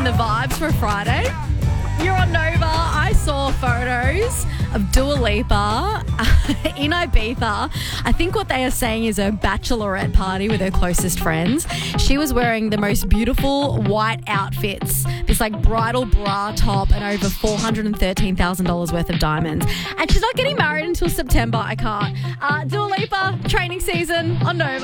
the vibes for Friday. You're on Nova. I saw photos of Dua Lipa in Ibiza. I think what they are saying is a bachelorette party with her closest friends. She was wearing the most beautiful white outfits, this like bridal bra top and over $413,000 worth of diamonds. And she's not getting married until September. I can't. Dua Lipa, training season on Nova.